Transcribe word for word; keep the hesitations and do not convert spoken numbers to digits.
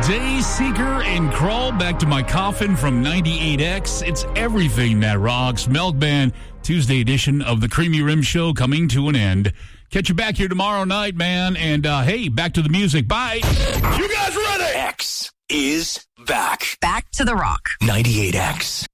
Dayseeker and Crawl Back to My Coffin from ninety-eight X. It's everything that rocks. Milkman, Tuesday edition of the Creamy Rim Show coming to an end. Catch you back here tomorrow night, man. And, uh, hey, back to the music. Bye. You guys ready? X is back. Back to the rock. ninety-eight X.